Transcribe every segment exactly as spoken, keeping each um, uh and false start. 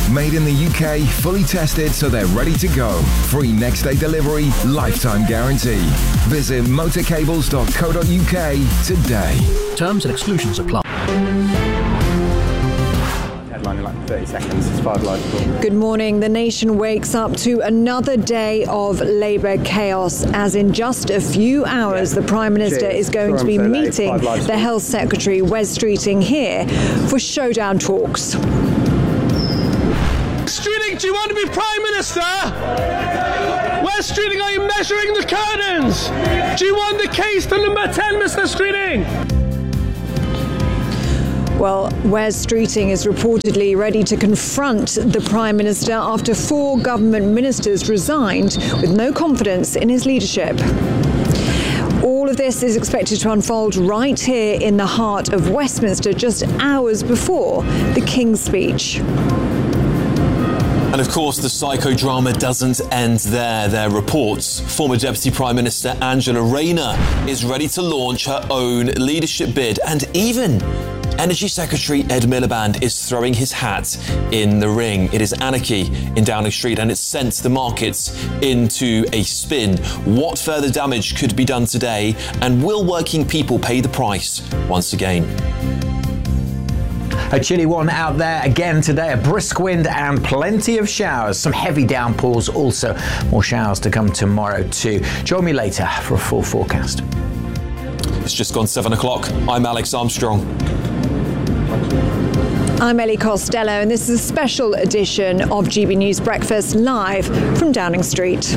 Made in the U K, fully tested so they're ready to go. Free next day delivery, lifetime guarantee. Visit motorcables dot co dot U K today. Terms and exclusions apply. Headline in like thirty seconds. It's five live. Good morning. The nation wakes up to another day of Labour chaos, as in just a few hours the Prime Minister Cheers. is going to be meeting the Health Secretary, Wes Streeting, here for showdown talks. Streeting, do you want to be Prime Minister? Wes Streeting, are you measuring the curtains? Do you want the case to number ten, Mister Streeting? Well, Wes Streeting is reportedly ready to confront the Prime Minister after four government ministers resigned with no confidence in his leadership. All of this is expected to unfold right here in the heart of Westminster, just hours before the King's speech. And of course, the psychodrama doesn't end there. There are reports former Deputy Prime Minister Angela Rayner is ready to launch her own leadership bid, and even Energy Secretary Ed Miliband is throwing his hat in the ring. It is anarchy in Downing Street, and it's sent the markets into a spin. What further damage could be done today, and will working people pay the price once again? A chilly one out there again today, a brisk wind and plenty of showers, some heavy downpours also. More showers to come tomorrow too. Join me later for a full forecast. It's just gone seven o'clock. I'm Alex Armstrong. I'm Ellie Costello, and this is a special edition of G B News Breakfast, live from Downing Street.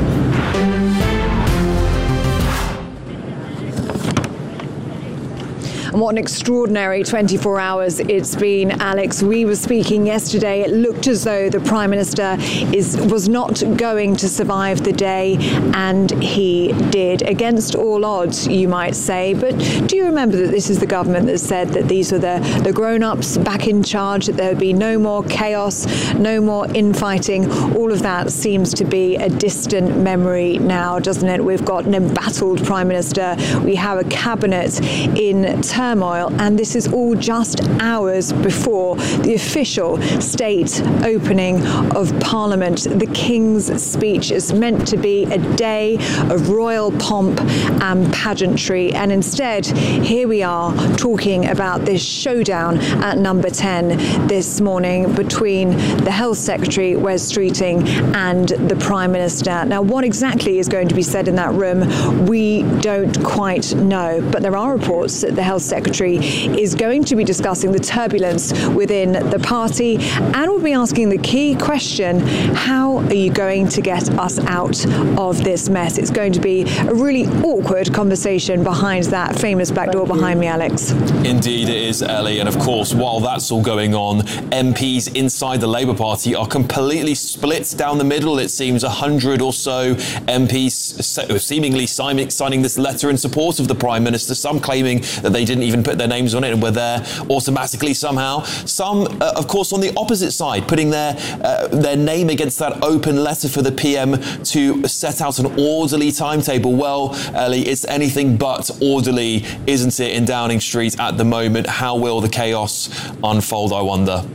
And what an extraordinary twenty-four hours it's been, Alex. We were speaking yesterday. It looked as though the Prime Minister is was not going to survive the day, and he did, against all odds, you might say. But do you remember that this is the government that said that these were the, the grown-ups back in charge, that there would be no more chaos, no more infighting? All of that seems to be a distant memory now, doesn't it? We've got an embattled Prime Minister. We have a cabinet in turmoil. And this is all just hours before the official state opening of Parliament. The King's speech is meant to be a day of royal pomp and pageantry, and instead here we are talking about this showdown at number ten this morning between the Health Secretary, Wes Streeting, and the Prime Minister. Now, what exactly is going to be said in that room, we don't quite know, but there are reports that the Health Secretary is going to be discussing the turbulence within the party, and will be asking the key question: how are you going to get us out of this mess? It's going to be a really awkward conversation behind that famous back door behind me, Alex. Indeed it is, Ellie, and of course, while that's all going on, M Ps inside the Labour Party are completely split down the middle. It seems a hundred or so M Ps seemingly signing this letter in support of the Prime Minister, some claiming that they didn't even put their names on it and were there automatically somehow. Some, uh, of course, on the opposite side, putting their uh, their name against that open letter for the P M to set out an orderly timetable. Well, Ellie, it's anything but orderly, isn't it, in Downing Street at the moment? How will the chaos unfold, I wonder?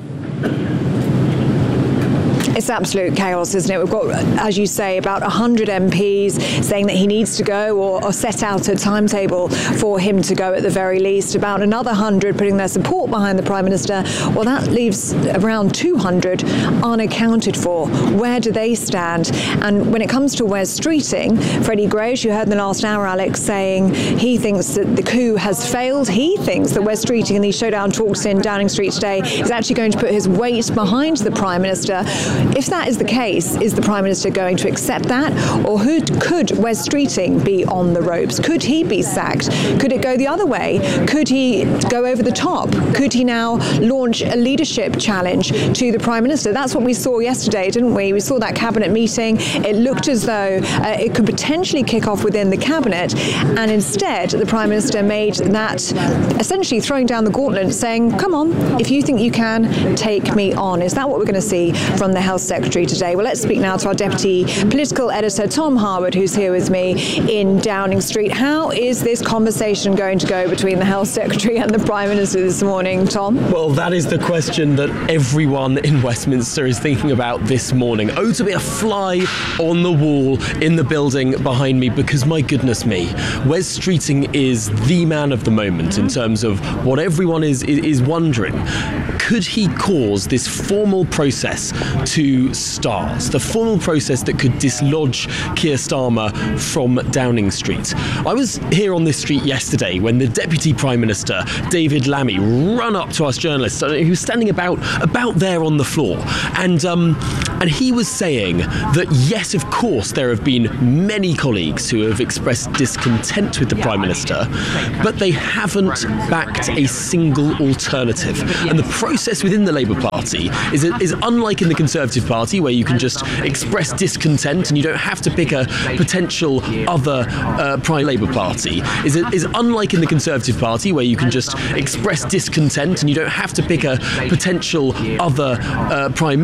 It's absolute chaos, isn't it? We've got, as you say, about one hundred M Ps saying that he needs to go, or, or set out a timetable for him to go at the very least. About another one hundred putting their support behind the Prime Minister. Well, that leaves around two hundred unaccounted for. Where do they stand? And when it comes to Wes Streeting, Freddie Gray, you heard in the last hour, Alex, saying he thinks that the coup has failed. He thinks that Wes Streeting in these showdown talks in Downing Street today is actually going to put his weight behind the Prime Minister. If that is the case, is the Prime Minister going to accept that? Or who could Wes Streeting be on the ropes? Could he be sacked? Could it go the other way? Could he go over the top? Could he now launch a leadership challenge to the Prime Minister? That's what we saw yesterday, didn't we? We saw that cabinet meeting. It looked as though uh, it could potentially kick off within the cabinet. And instead, the Prime Minister made that essentially throwing down the gauntlet, saying, come on, if you think you can, take me on. Is that what we're going to see from the Health Health Secretary today. Well, let's speak now to our Deputy Political Editor, Tom Harwood, who's here with me in Downing Street. How is this conversation going to go between the Health Secretary and the Prime Minister this morning, Tom? Well, that is the question that everyone in Westminster is thinking about this morning. Oh, to be a fly on the wall in the building behind me, because my goodness me, Wes Streeting is the man of the moment in terms of what everyone is, is, is wondering. Could he cause this formal process to start? The formal process that could dislodge Keir Starmer from Downing Street. I was here on this street yesterday when the Deputy Prime Minister, David Lammy, ran up to us journalists, who was standing about about there on the floor, and um, and he was saying that yes, of course, there have been many colleagues who have expressed discontent with the Prime Minister, but they haven't backed a single alternative. And the process within the Labour Party is is unlike in the Conservative Party, where you can just express discontent and you don't have to pick a potential other uh, Prime Labour Party. Is is unlike in the Conservative Party, where you can just express discontent and you don't have to pick a potential other uh, Prime